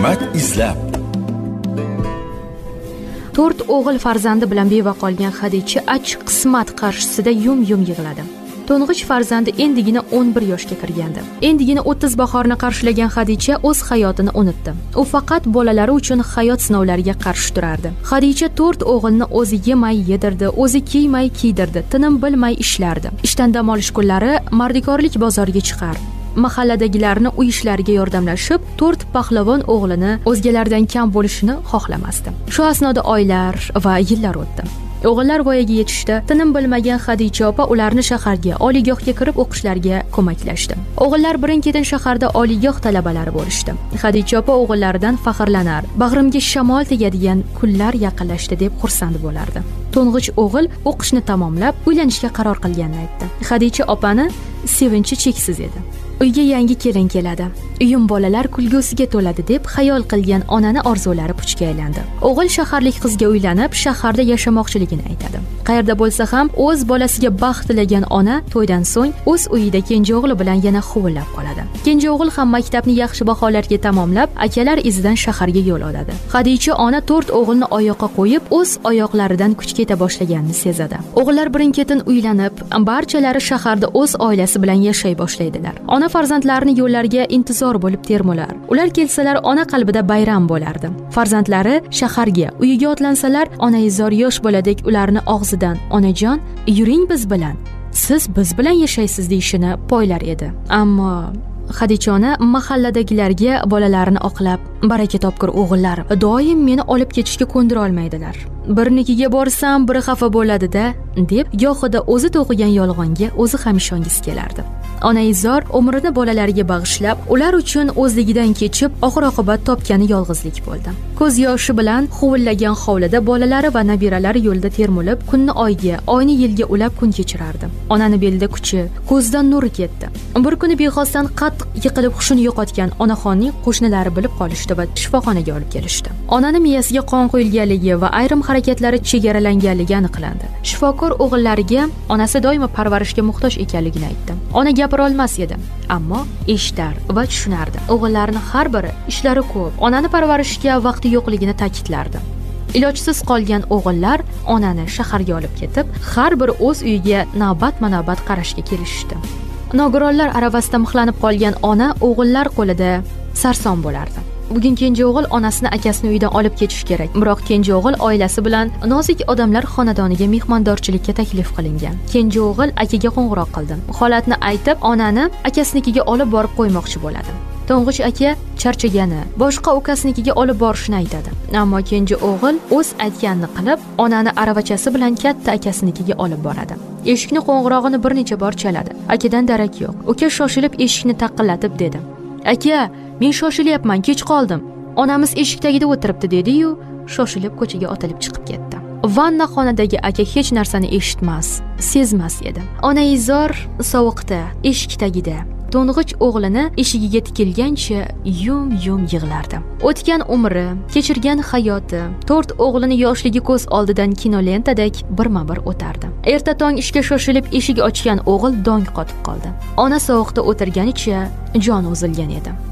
Hikmat izlab. 4 o'g'il farzandi bilan beva qolgan Xadicha achchiq qismat qarshisida yum-yum yig'ladi. To'ng'ich farzandi endigina 11 yoshga kirgandi. Endigina 30 bahorni qarshilagan Xadicha o'z hayotini unutdi. U faqat bolalari uchun hayot sinovlariga qarshi turardi. Xadicha 4 o'g'ilni o'zi yemay yedirdi, o'zi kiymay kiydirdi, tinim bilmay ishlardi. Ishdan dam olish kunlari mardikorlik bozoriga chiqar. Mahalladagilarni uy ishlariga yordamlashib, 4 pahlavon o'g'lini o'zgalardan kam bo'lishini xohlamasdi. Shu asnoda oylar va yillar o'tdi. O'g'illar voyaga yetishdi. Tinim bilmagan Xadicha opa ularni shaharga, oliygohga kirib o'qishlariga ko'maklashdi. O'g'illar birin-ketin shaharda oliygoh talabalari bo'lishdi. Xadicha opa o'g'illaridan faxrlanar, bag'rimga shamol tegadigan kunlar yaqinlashdi deb xursand bo'lardi. To'ng'ich o'g'il o'qishni tamomlab, uylanishga qaror qilganini aytdi. Xadicha opani sevinchi cheksiz edi. Uyga yangi kelin keladi, uyim bolalar kulgusiga to'ladi deb xayol qilgan onani orzulari puchga aylandi. O'g'il shaharlik qizga uylanib, shaharda yashamoqchiligini aytadi. Qayerda bo'lsa ham o'z bolasiga baxt tilagan ona to'ydan so'ng o'z uyida kenja o'g'li bilan yana huvillab qoladi. Kenja o'g'il ham maktabni yaxshi baholarga tamomlab, akalar izidan shaharga yo'l oladi. Xadicha ona 4 o'g'ilni oyoqqa qo'yib, o'z oyoqlaridan kuch keta boshlaganini sezadi. O'g'illar birin-ketin uylanib, barchalari shaharda o'z oilasi bilan yashay boshlaydilar. Ona farzandlarini yo'llarga intizor bo'lib termular. Ular kelsalar, ona qalbida bayram bo'lardi. Farzandlari shaharga, uyiga otlansalar, onaizor yosh boladek ularni og'zidan "Onajon, yuring biz bilan. Siz biz bilan yashaysiz" deyishini poylar edi. Ammo Xadicha ona mahalladagilarga bolalarini oqlab, baraka topkur o'g'illar doim meni olib ketishga ko'ndira olmaydilar. Birnikiga borsam, biri xafa bo'ladi-da, deb gohida o'zi to'qigan yolg'onga o'zi ham ishongisi kelardi. Onaizor umrini bolalariga bag'ishlab, ular uchun o'zligidan kechib, oxir-oqibat topgani yolg'izlik bo'ldi. Ko'z yoshi bilan huvillagan hovlida bolalari va nabiralari yo'lda termulib, kunni oyga, oyni yilga ulab kun kechirardi. Onani belida kuchi, ko'zidan nuri ketdi. Bir kuni bexosdan qattiq yiqilib hushini yo'qotgan onaxonning qo'shnilari bilib qolishdi va shifoxonaga olib kelishdi. Onani miyasiga qon quyilganligi va ayrim harakatlari chegaralanganligi aniqlandi. Shifokor o'g'illariga onasi doimo parvarishga muhtoj ekanligini aytdi. Ona gapira olmas edi, ammo eshitar va tushunardi. O'g'illarning har biri ishlari ko'p, onani parvarishga vaqti yo'qligini ta'kidlardi. Ilojsiz qolgan o'g'illar onani shaharga olib ketib, har biri o'z uyiga navbatma-navbat qarashga kelishdi. Nogironlar aravasida mixlanib qolgan ona o'g'illar qo'lida sarson bo'lardi. Bugun kenja o'g'il onasini akasini uyidan olib ketish kerak. Biroq kenja o'g'il oilasi bilan nozik odamlar xonadoniga mehmondorchilikka taklif qilingan. Kenja o'g'il akaga qo'ng'iroq qildi. Holatni aytib, onani akasinikiga olib borib qo'ymoqchi bo'ladi. To'ng'ich aka charchagani, boshqa ukasinikiga olib borishni aytadi. Ammo kenja o'g'il o'z aytganini qilib, onani aravachasi bilan katta akasinikiga olib boradi. Eshikni qo'ng'irog'ini bir necha bor chaladi. Akadan darak yo'q. Uka shoshilib eshikni taqillatib dedi: "Aka, men shoshilyapman, kech qoldim. Onamiz eshik tagida o'tiribdi", dedi-yu, shoshilib ko'chaga otilib chiqib ketdi. Vanna xonadagi aka hech narsani eshitmas, sezmas edi. Onaizor sovuqda, eshik tagida to'ng'ich o'g'lini eshigiga tikilgancha yum-yum yig'lardi. O'tgan umri, kechirgan hayoti, 4 o'g'lini yoshligi ko'z oldidan kinolentadek birma-bir o'tardi. Erta tong ishga shoshilib eshik ochgan o'g'il dong qotib qoldi. Ona sovuqda o'tirganicha joni uzilgan edi.